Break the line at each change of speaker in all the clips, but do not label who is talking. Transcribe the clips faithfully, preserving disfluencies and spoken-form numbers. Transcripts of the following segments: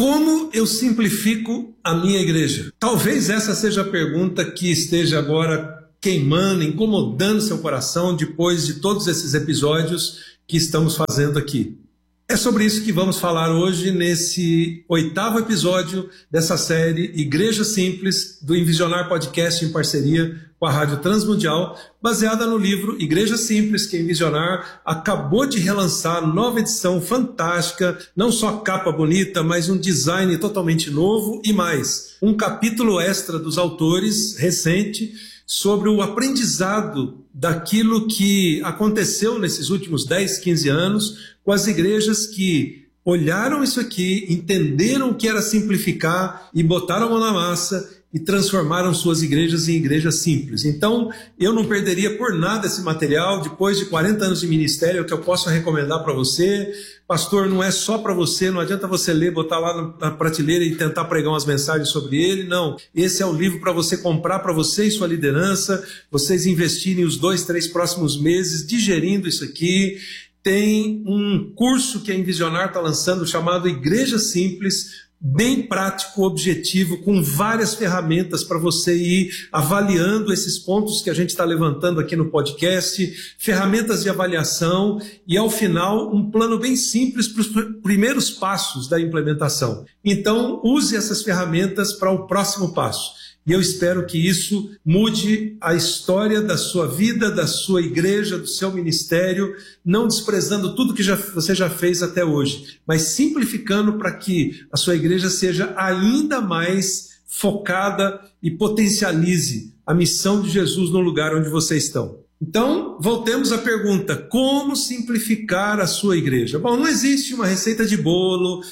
Como eu simplifico a minha igreja? Talvez essa seja a pergunta que esteja agora queimando, incomodando seu coração depois de todos esses episódios que estamos fazendo aqui. É sobre isso que vamos falar hoje nesse oitavo episódio dessa série Igreja Simples, do Envisionar Podcast em parceria com a Rádio Transmundial, baseada no livro Igreja Simples, que a Envisionar acabou de relançar, nova edição fantástica, não só capa bonita, mas um design totalmente novo e mais, um capítulo extra dos autores, recente, sobre o aprendizado daquilo que aconteceu nesses últimos dez, quinze anos com as igrejas que olharam isso aqui, entenderam o que era simplificar e botaram a mão na massa e transformaram suas igrejas em igrejas simples. Então, eu não perderia por nada esse material. Depois de quarenta anos de ministério, é o que eu posso recomendar para você. Pastor, não é só para você, não adianta você ler, botar lá na prateleira e tentar pregar umas mensagens sobre ele, não. Esse é o livro para você comprar para você e sua liderança, vocês investirem os dois, três próximos meses digerindo isso aqui. Tem um curso que a Envisionar está lançando chamado Igreja Simples, bem prático, objetivo, com várias ferramentas para você ir avaliando esses pontos que a gente está levantando aqui no podcast, ferramentas de avaliação e, ao final, um plano bem simples para os primeiros passos da implementação. Então, use essas ferramentas para o próximo passo. E eu espero que isso mude a história da sua vida, da sua igreja, do seu ministério, não desprezando tudo que já, você já fez até hoje, mas simplificando para que a sua igreja seja ainda mais focada e potencialize a missão de Jesus no lugar onde vocês estão. Então, voltemos à pergunta, como simplificar a sua igreja? Bom, não existe uma receita de bolo,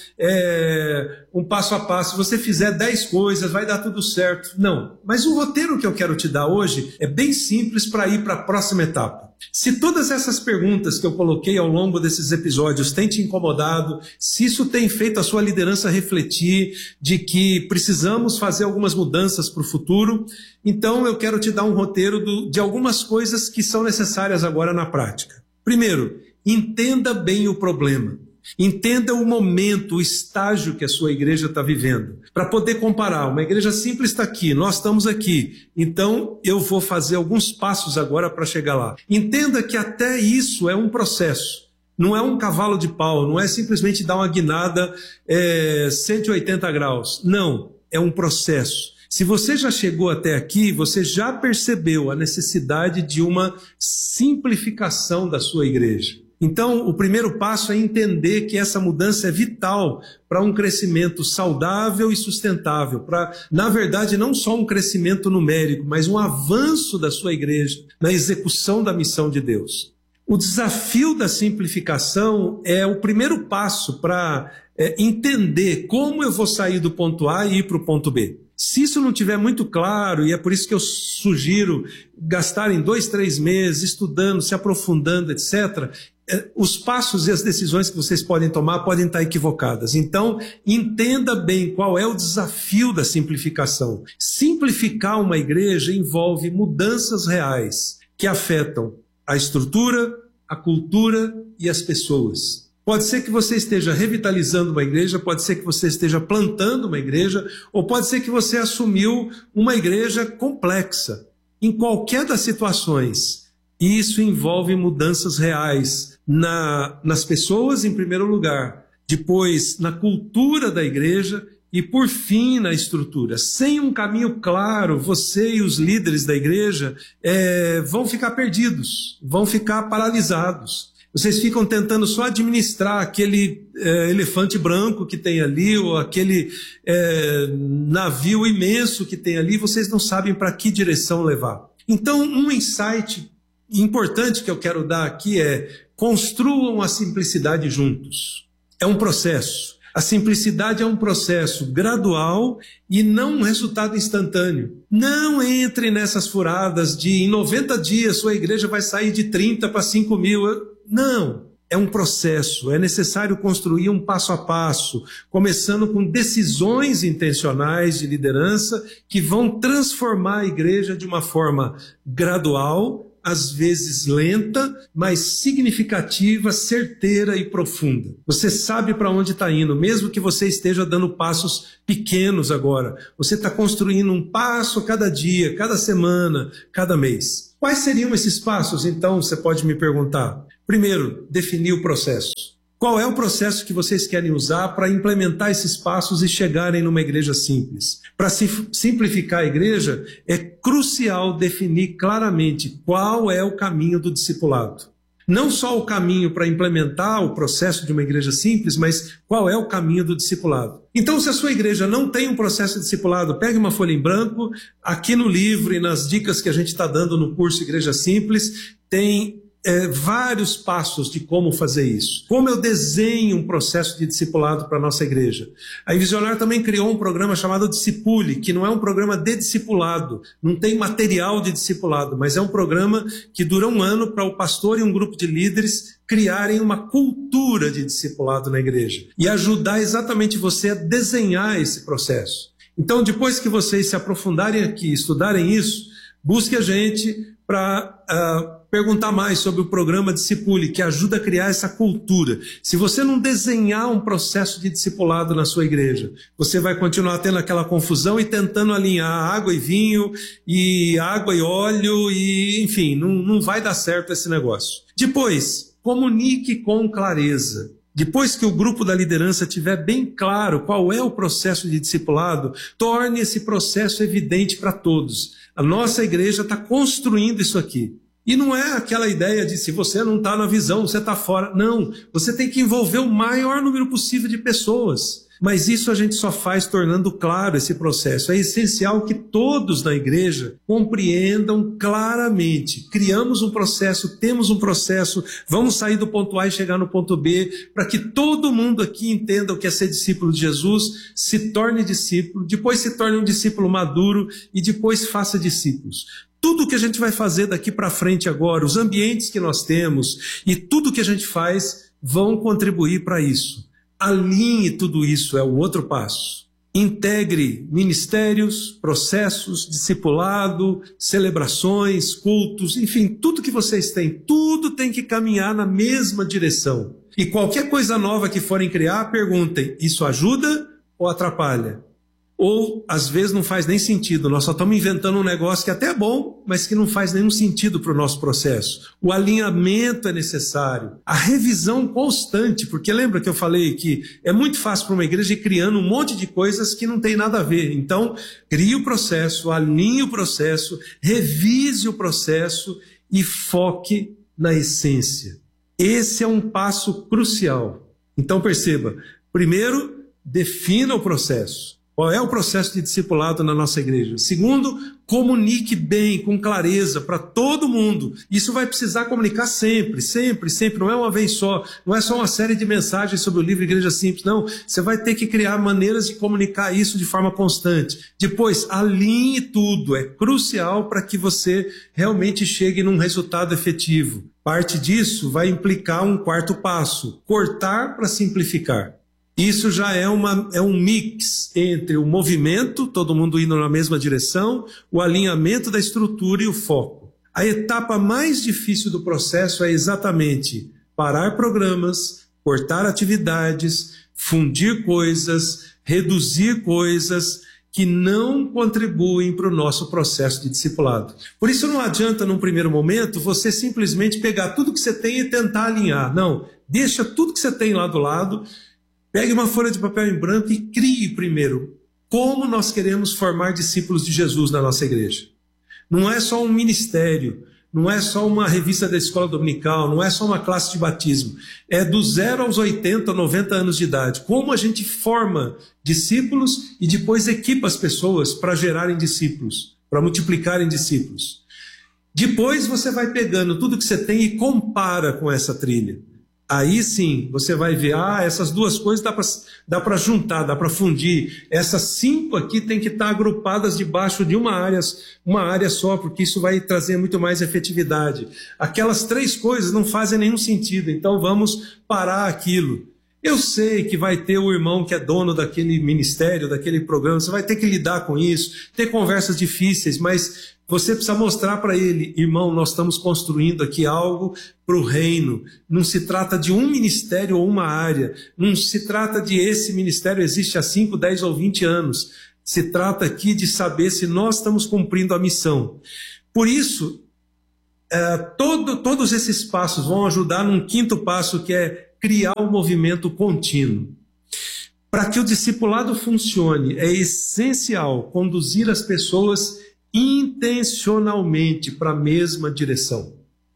é, um passo a passo, se você fizer dez coisas, vai dar tudo certo. Não, mas o roteiro que eu quero te dar hoje é bem simples para ir para a próxima etapa. Se todas essas perguntas que eu coloquei ao longo desses episódios têm te incomodado, se isso tem feito a sua liderança refletir de que precisamos fazer algumas mudanças para o futuro, então eu quero te dar um roteiro do, de algumas coisas que são necessárias agora na prática. Primeiro, entenda bem o problema. Entenda o momento, o estágio que a sua igreja está vivendo. Para poder comparar, uma igreja simples está aqui, nós estamos aqui. Então, eu vou fazer alguns passos agora para chegar lá. Entenda que até isso é um processo. Não é um cavalo de pau, não é simplesmente dar uma guinada é, cento e oitenta graus. Não, é um processo. Se você já chegou até aqui, você já percebeu a necessidade de uma simplificação da sua igreja. Então, o primeiro passo é entender que essa mudança é vital para um crescimento saudável e sustentável, para, na verdade, não só um crescimento numérico, mas um avanço da sua igreja na execução da missão de Deus. O desafio da simplificação é o primeiro passo para é, entender como eu vou sair do ponto A e ir para o ponto B. Se isso não estiver muito claro, e é por isso que eu sugiro gastarem dois, três meses estudando, se aprofundando, etcétera, os passos e as decisões que vocês podem tomar podem estar equivocadas. Então, entenda bem qual é o desafio da simplificação. Simplificar uma igreja envolve mudanças reais que afetam a estrutura, a cultura e as pessoas. Pode ser que você esteja revitalizando uma igreja, pode ser que você esteja plantando uma igreja, ou pode ser que você assumiu uma igreja complexa. Em qualquer das situações, isso envolve mudanças reais na, nas pessoas, em primeiro lugar, depois na cultura da igreja e, por fim, na estrutura. Sem um caminho claro, você e os líderes da igreja é, vão ficar perdidos, vão ficar paralisados. Vocês ficam tentando só administrar aquele é, elefante branco que tem ali, ou aquele é, navio imenso que tem ali, vocês não sabem para que direção levar. Então, um insight importante que eu quero dar aqui é: construam a simplicidade juntos. É um processo. A simplicidade é um processo gradual e não um resultado instantâneo. Não entre nessas furadas de em noventa dias sua igreja vai sair de trinta para cinco mil. Não, é um processo. É necessário construir um passo a passo, começando com decisões intencionais de liderança que vão transformar a igreja de uma forma gradual, às vezes lenta, mas significativa, certeira e profunda. Você sabe para onde está indo, mesmo que você esteja dando passos pequenos agora. Você está construindo um passo cada dia, cada semana, cada mês. Quais seriam esses passos, então, você pode me perguntar? Primeiro, definir o processo. Qual é o processo que vocês querem usar para implementar esses passos e chegarem numa igreja simples? Para simplificar a igreja, é crucial definir claramente qual é o caminho do discipulado. Não só o caminho para implementar o processo de uma igreja simples, mas qual é o caminho do discipulado. Então, se a sua igreja não tem um processo de discipulado, pegue uma folha em branco, aqui no livro e nas dicas que a gente está dando no curso Igreja Simples, tem É, vários passos de como fazer isso. Como eu desenho um processo de discipulado para a nossa igreja. A Visionar também criou um programa chamado Discipule, que não é um programa de discipulado, não tem material de discipulado, mas é um programa que dura um ano para o pastor e um grupo de líderes criarem uma cultura de discipulado na igreja e ajudar exatamente você a desenhar esse processo. Então, depois que vocês se aprofundarem aqui, estudarem isso, busque a gente para uh, perguntar mais sobre o programa Discipule, que ajuda a criar essa cultura. Se você não desenhar um processo de discipulado na sua igreja, você vai continuar tendo aquela confusão e tentando alinhar água e vinho, e água e óleo, e enfim, não, não vai dar certo esse negócio. Depois, comunique com clareza. Depois que o grupo da liderança tiver bem claro qual é o processo de discipulado, torne esse processo evidente para todos. A nossa igreja está construindo isso aqui. E não é aquela ideia de se você não está na visão, você está fora. Não, você tem que envolver o maior número possível de pessoas. Mas isso a gente só faz tornando claro esse processo. É essencial que todos na igreja compreendam claramente. Criamos um processo, temos um processo, vamos sair do ponto A e chegar no ponto B, para que todo mundo aqui entenda o que é ser discípulo de Jesus, se torne discípulo, depois se torne um discípulo maduro e depois faça discípulos. Tudo que a gente vai fazer daqui para frente agora, os ambientes que nós temos e tudo que a gente faz vão contribuir para isso. Alinhe tudo isso, é o outro passo. Integre ministérios, processos, discipulado, celebrações, cultos, enfim, tudo que vocês têm, tudo tem que caminhar na mesma direção. E qualquer coisa nova que forem criar, perguntem, isso ajuda ou atrapalha? Ou, às vezes, não faz nem sentido. Nós só estamos inventando um negócio que até é bom, mas que não faz nenhum sentido para o nosso processo. O alinhamento é necessário. A revisão constante, porque lembra que eu falei que é muito fácil para uma igreja ir criando um monte de coisas que não tem nada a ver. Então, crie o processo, alinhe o processo, revise o processo e foque na essência. Esse é um passo crucial. Então, perceba, primeiro, defina o processo. Qual é o processo de discipulado na nossa igreja? Segundo, comunique bem, com clareza, para todo mundo. Isso vai precisar comunicar sempre, sempre, sempre. Não é uma vez só. Não é só uma série de mensagens sobre o livro Igreja Simples. Não, você vai ter que criar maneiras de comunicar isso de forma constante. Depois, alinhe tudo. É crucial para que você realmente chegue num resultado efetivo. Parte disso vai implicar um quarto passo. Cortar para simplificar. Isso já é, uma, é um mix entre o movimento, todo mundo indo na mesma direção, o alinhamento da estrutura e o foco. A etapa mais difícil do processo é exatamente parar programas, cortar atividades, fundir coisas, reduzir coisas que não contribuem para o nosso processo de discipulado. Por isso não adianta, num primeiro momento, você simplesmente pegar tudo que você tem e tentar alinhar. Não, deixa tudo que você tem lá do lado. Pegue uma folha de papel em branco e crie primeiro como nós queremos formar discípulos de Jesus na nossa igreja. Não é só um ministério, não é só uma revista da escola dominical, não é só uma classe de batismo. É do zero aos oitenta, noventa anos de idade. Como a gente forma discípulos e depois equipa as pessoas para gerarem discípulos, para multiplicarem discípulos. Depois você vai pegando tudo que você tem e compara com essa trilha. Aí sim, você vai ver, ah, essas duas coisas dá para dá para juntar, dá para fundir. Essas cinco aqui tem que estar agrupadas debaixo de uma área, uma área só, porque isso vai trazer muito mais efetividade. Aquelas três coisas não fazem nenhum sentido, então vamos parar aquilo. Eu sei que vai ter o irmão que é dono daquele ministério, daquele programa, você vai ter que lidar com isso, ter conversas difíceis, mas você precisa mostrar para ele, irmão, nós estamos construindo aqui algo para o reino. Não se trata de um ministério ou uma área, não se trata de esse ministério existe há cinco, dez ou vinte anos. Se trata aqui de saber se nós estamos cumprindo a missão. Por isso, é, todo, todos esses passos vão ajudar num quinto passo, que é criar um movimento contínuo. Para que o discipulado funcione, é essencial conduzir as pessoas intencionalmente para a mesma direção.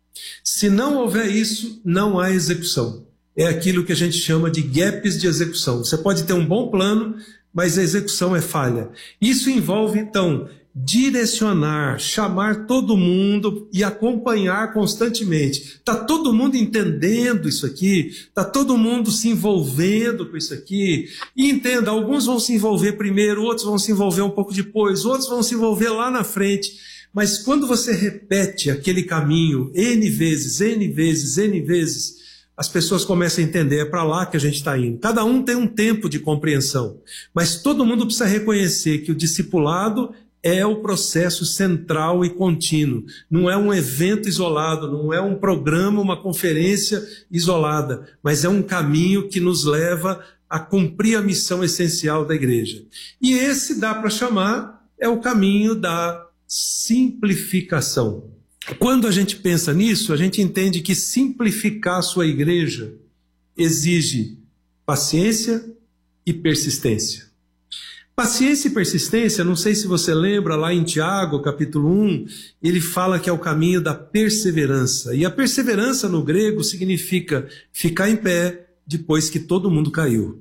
Se não houver isso, não há execução. É aquilo que a gente chama de gaps de execução. Você pode ter um bom plano, mas a execução é falha. Isso envolve, então, direcionar, chamar todo mundo e acompanhar constantemente. Está todo mundo entendendo isso aqui? Está todo mundo se envolvendo com isso aqui? E entenda, alguns vão se envolver primeiro, outros vão se envolver um pouco depois, outros vão se envolver lá na frente. Mas quando você repete aquele caminho N vezes, N vezes, N vezes, as pessoas começam a entender, é para lá que a gente está indo. Cada um tem um tempo de compreensão, mas todo mundo precisa reconhecer que o discipulado é o processo central e contínuo. Não é um evento isolado, não é um programa, uma conferência isolada, mas é um caminho que nos leva a cumprir a missão essencial da igreja. E esse dá para chamar, é o caminho da simplificação. Quando a gente pensa nisso, a gente entende que simplificar a sua igreja exige paciência e persistência. Paciência e persistência, não sei se você lembra, lá em Tiago, capítulo um, ele fala que é o caminho da perseverança. E a perseverança no grego significa ficar em pé depois que todo mundo caiu.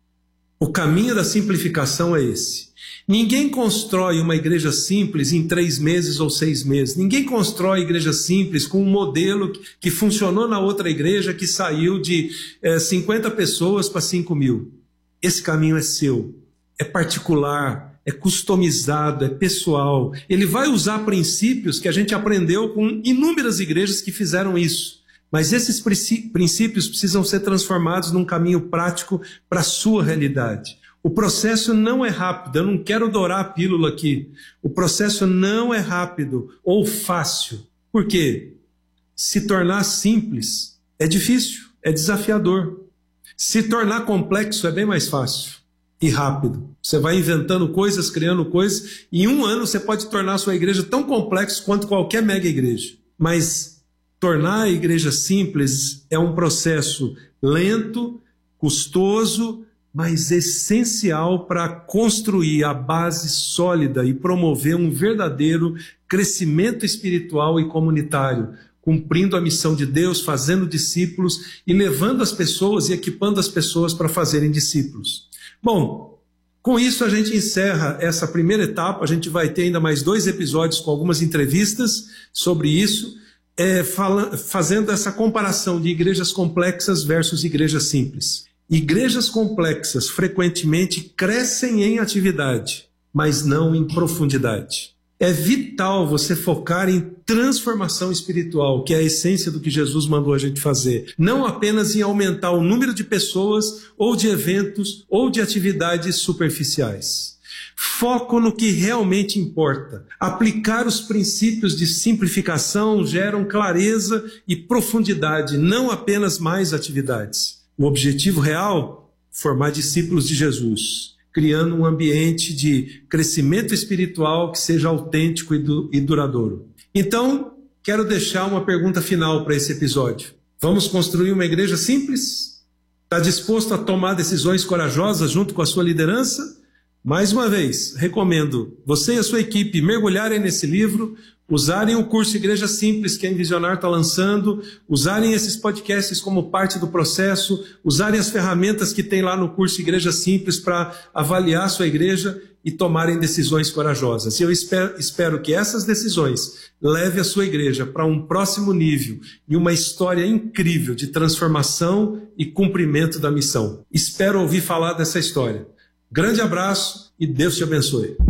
O caminho da simplificação é esse. Ninguém constrói uma igreja simples em três meses ou seis meses. Ninguém constrói igreja simples com um modelo que funcionou na outra igreja, que saiu de é, cinquenta pessoas para cinco mil. Esse caminho é seu. É particular, é customizado, é pessoal. Ele vai usar princípios que a gente aprendeu com inúmeras igrejas que fizeram isso. Mas esses princípios precisam ser transformados num caminho prático para a sua realidade. O processo não é rápido, eu não quero dourar a pílula aqui. O processo não é rápido ou fácil. Por quê? Se tornar simples é difícil, é desafiador. Se tornar complexo é bem mais fácil e rápido. Você vai inventando coisas, criando coisas, e em um ano você pode tornar a sua igreja tão complexa quanto qualquer mega igreja. Mas tornar a igreja simples é um processo lento, custoso, mas essencial para construir a base sólida e promover um verdadeiro crescimento espiritual e comunitário, cumprindo a missão de Deus, fazendo discípulos e levando as pessoas e equipando as pessoas para fazerem discípulos. Bom, com isso a gente encerra essa primeira etapa. A gente vai ter ainda mais dois episódios com algumas entrevistas sobre isso, é, fala, fazendo essa comparação de igrejas complexas versus igrejas simples. Igrejas complexas frequentemente crescem em atividade, mas não em profundidade. É vital você focar em transformação espiritual, que é a essência do que Jesus mandou a gente fazer. Não apenas em aumentar o número de pessoas, ou de eventos, ou de atividades superficiais. Foco no que realmente importa. Aplicar os princípios de simplificação geram clareza e profundidade, não apenas mais atividades. O objetivo real? Formar discípulos de Jesus, criando um ambiente de crescimento espiritual que seja autêntico e, du- e duradouro. Então, quero deixar uma pergunta final para esse episódio. Vamos construir uma igreja simples? Está disposto a tomar decisões corajosas junto com a sua liderança? Mais uma vez, recomendo você e a sua equipe mergulharem nesse livro, usarem o curso Igreja Simples que a Envisionar está lançando, usarem esses podcasts como parte do processo, usarem as ferramentas que tem lá no curso Igreja Simples para avaliar a sua igreja e tomarem decisões corajosas. E eu espero, espero que essas decisões levem a sua igreja para um próximo nível e uma história incrível de transformação e cumprimento da missão. Espero ouvir falar dessa história. Grande abraço e Deus te abençoe.